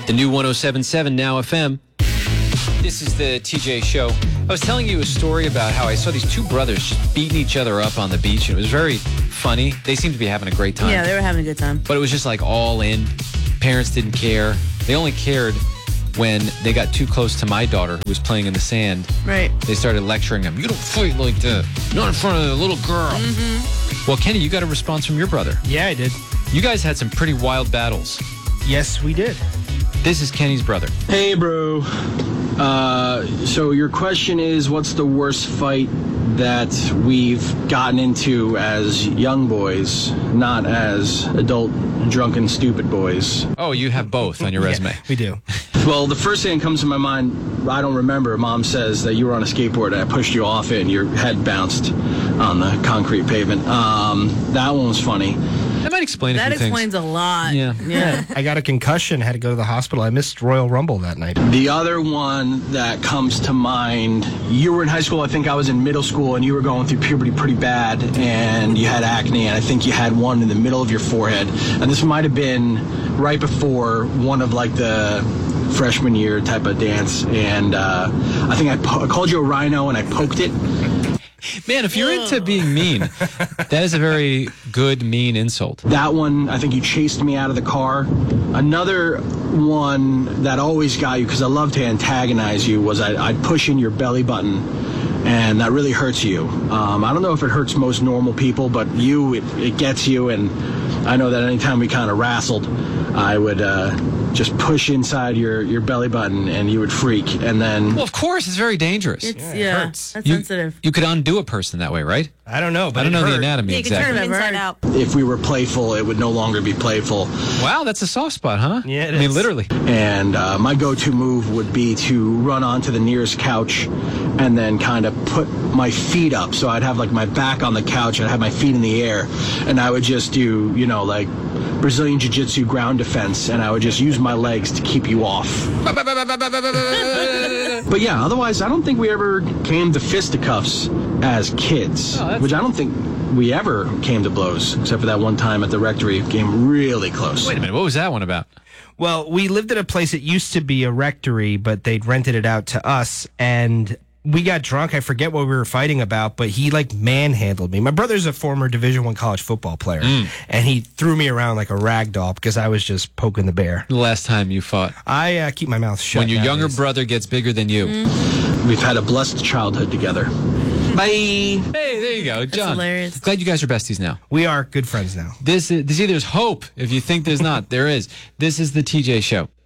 The new 107.7 Now FM. This is the TJ Show. I was telling you a story about how I saw these two brothers just beating each other up on the beach. It was very funny. They seemed to be having a great time. Yeah, they were having a good time. But it was just like all in. Parents didn't care. They only cared when they got too close to my daughter who was playing in the sand. Right. They started lecturing them. You don't fight like that. Not in front of the little girl. Well, Kenny, you got a response from your brother. Yeah, I did. You guys had some pretty wild battles. Yes, we did. This is Kenny's brother. Hey, bro. So your question is, what's the worst fight that we've gotten into as young boys, not as adult, drunken, stupid boys? Oh, you have both on your resume. Yeah, we do. Well, the first thing that comes to my mind, I don't remember. Mom says that you were on a skateboard and I pushed you off it and your head bounced on the concrete pavement. That one was funny. That might explain a That few things. explains a lot. Yeah. I got a concussion, had to go to the hospital. I missed Royal Rumble that night. The other one that comes to mind, you were in high school, I think I was in middle school, and you were going through puberty pretty bad, and you had acne, and I think you had one in the middle of your forehead. And this might have been right before one of like the freshman year type of dance, and I think I called you a rhino and I poked it. Man, if you're into being mean, that is a very good, mean insult. That one, I think you chased me out of the car. Another one that always got you, because I love to antagonize you, was I'd push in your belly button, and that really hurts you. I don't know if it hurts most normal people, but you, it gets you, and I know that anytime we kind of wrestled, I would just push inside your belly button, and you would freak, and then... Well, of course, it's very dangerous. It hurts. That's sensitive. You could undo a person that way, right? I don't know, but I don't it know the hurt. anatomy Yeah, you can turn exactly. them Inside out. If we were playful, it would no longer be playful. Wow, that's a soft spot, huh? Yeah, it I mean, is. literally. And my go-to move would be to run onto the nearest couch and then kind of put my feet up. So I'd have like my back on the couch, I'd have my feet in the air, and I would just do, like Brazilian Jiu-Jitsu ground defense, and I would just use my legs to keep you off. But yeah, otherwise, I don't think we ever came to fisticuffs as kids, which I don't think we ever came to blows, except for that one time at the rectory. Came really close. Wait a minute, what was that one about? Well, we lived at a place that used to be a rectory, but they'd rented it out to us, and we got drunk. I forget what we were fighting about, but he manhandled me. My brother's a former Division I college football player, and he threw me around like a rag doll because I was just poking the bear. The last time you fought? I keep my mouth shut. When your younger nowadays. brother gets bigger than you. We've had a blessed childhood together. Bye. Hey, there you go, John. hilarious. Glad you guys are besties now. We are good friends now. There's hope. If you think there's not, there is. This is the TJ Show.